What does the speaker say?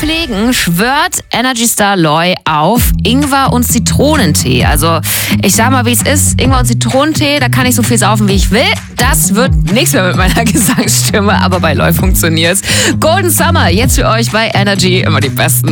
pflegen, schwört Energy Star Loy auf Ingwer- und Zitronentee. Also ich sag mal, wie es ist, Ingwer- und Zitronentee, da kann ich so viel saufen, wie ich will. Das wird nichts mehr mit meiner Gesangsstimme, aber bei Loy funktioniert's. Golden Summer, jetzt für euch bei Energy, immer die besten